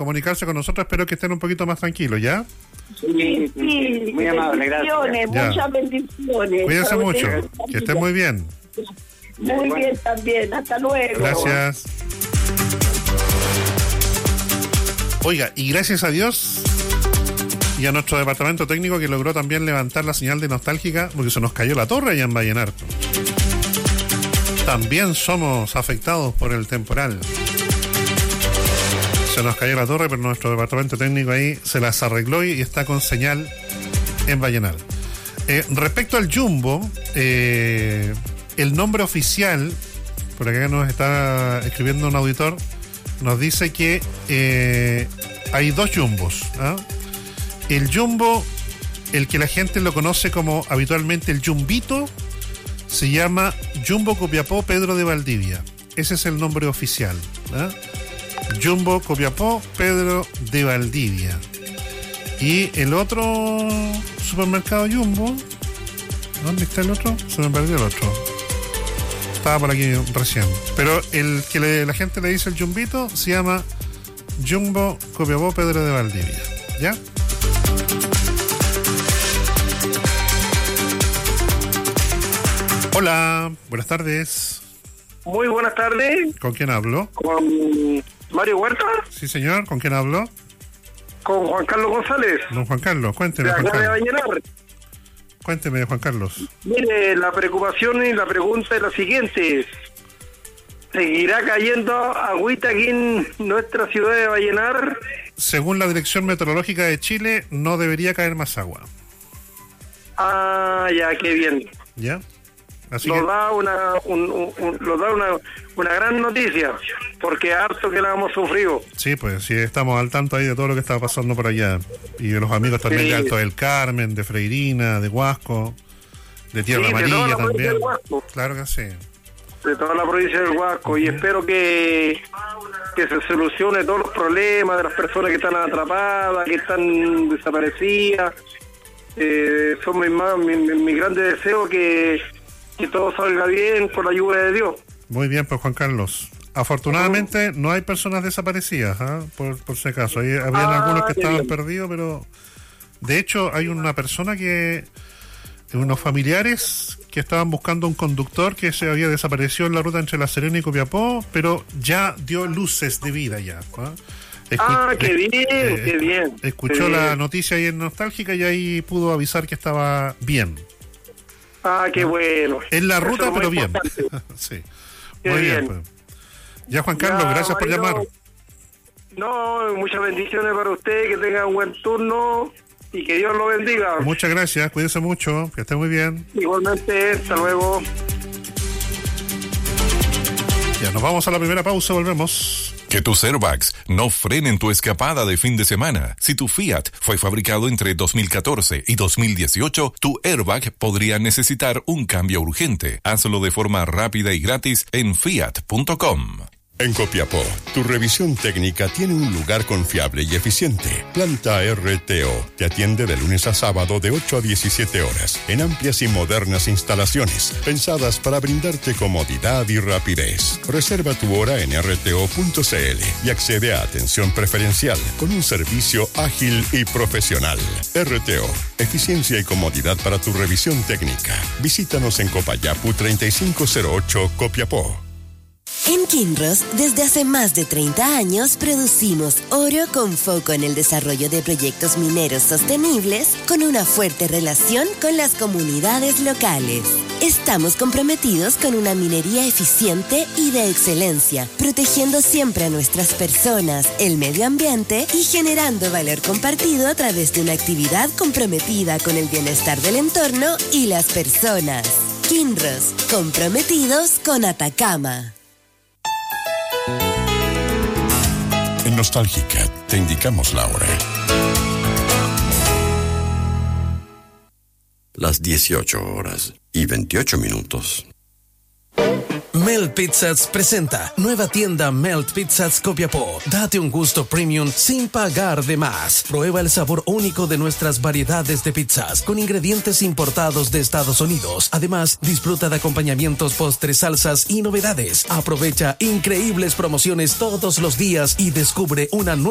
comunicarse con nosotros. Espero que estén un poquito más tranquilos, ¿ya? Sí, muy amable, gracias. Muchas bendiciones. Cuídense mucho, que estén muy bien. Muy bien también, hasta luego. Gracias. Oiga, y gracias a Dios y a nuestro departamento técnico que logró también levantar la señal de Nostálgica, porque se nos cayó la torre allá en Vallenarto. También somos afectados por el temporal. Se nos cayó la torre, pero nuestro departamento técnico ahí se las arregló y está con señal en Vallenar. Respecto al Jumbo, el nombre oficial, por acá nos está escribiendo un auditor, nos dice que hay dos Jumbos, ¿eh? El Jumbo, el que la gente lo conoce como habitualmente el Jumbito, se llama Jumbo Copiapó Pedro de Valdivia. Ese es el nombre oficial, ¿eh? Jumbo Copiapó Pedro de Valdivia. Y el otro supermercado Jumbo, ¿dónde está el otro? Se me perdió el otro. Estaba por aquí recién. Pero el que la gente le dice el Jumbito se llama Jumbo Copiapó Pedro de Valdivia. ¿Ya? Hola, buenas tardes. Muy buenas tardes. ¿Con quién hablo? Con Mario Huerta. Sí, señor. ¿Con quién hablo? Con Juan Carlos González. Don Juan Carlos, cuénteme, de Juan acá de Carlos. Vallenar. Cuénteme, Juan Carlos. Mire, la preocupación y la pregunta es la siguiente. ¿Seguirá cayendo agüita aquí en nuestra ciudad de Vallenar? Según la Dirección Meteorológica de Chile, no debería caer más agua. Ah, ya, qué bien. ¿Ya? Así Nos que da una gran noticia, porque harto que la hemos sufrido. sí, pues sí, estamos al tanto ahí de todo lo que está pasando por allá. Y de los amigos también de Alto del Carmen, de Freirina, de Huasco, de Tierra Sí, de Amarilla toda la también. provincia del Huasco. Claro que sí. De toda la provincia del Huasco, y espero que se solucione todos los problemas de las personas que están atrapadas, que están desaparecidas. Son mi grande deseo que todo salga bien con la ayuda de Dios. Muy bien, pues Juan Carlos. Afortunadamente no hay personas desaparecidas, ¿eh? por si acaso. Habían algunos que estaban perdidos, pero de hecho hay una persona unos familiares que estaban buscando un conductor que se había desaparecido en la ruta entre La Serena y Copiapó, pero ya dio luces de vida ya. Qué bien. Escuchó la noticia ahí en Nostálgica y ahí pudo avisar que estaba bien. Qué bueno. En la ruta, Eso es pero muy bien. importante. Sí. Qué Muy bien, bien. pues. Ya, Juan Carlos, gracias por Marino, llamar. No, muchas bendiciones para usted, que tenga un buen turno y que Dios lo bendiga. Muchas gracias, cuídense mucho, que esté muy bien. Igualmente, hasta luego. Ya, nos vamos a la primera pausa, volvemos. Que tus airbags no frenen tu escapada de fin de semana. Si tu Fiat fue fabricado entre 2014 y 2018, tu airbag podría necesitar un cambio urgente. Hazlo de forma rápida y gratis en fiat.com. En Copiapó, tu revisión técnica tiene un lugar confiable y eficiente. Planta RTO te atiende de lunes a sábado de 8 a 17 horas en amplias y modernas instalaciones pensadas para brindarte comodidad y rapidez. Reserva tu hora en rto.cl y accede a atención preferencial con un servicio ágil y profesional. RTO, eficiencia y comodidad para tu revisión técnica. Visítanos en Copayapu 3508 Copiapó. En Kinross, desde hace más de 30 años, producimos oro con foco en el desarrollo de proyectos mineros sostenibles con una fuerte relación con las comunidades locales. Estamos comprometidos con una minería eficiente y de excelencia, protegiendo siempre a nuestras personas, el medio ambiente y generando valor compartido a través de una actividad comprometida con el bienestar del entorno y las personas. Kinross, comprometidos con Atacama. En Nostálgica te indicamos la hora. Las 18:28. Melt Pizzas presenta nueva tienda Melt Pizzas Copiapó. Date un gusto premium sin pagar de más. Prueba el sabor único de nuestras variedades de pizzas con ingredientes importados de Estados Unidos. Además, disfruta de acompañamientos, postres, salsas y novedades. Aprovecha increíbles promociones todos los días y descubre una nueva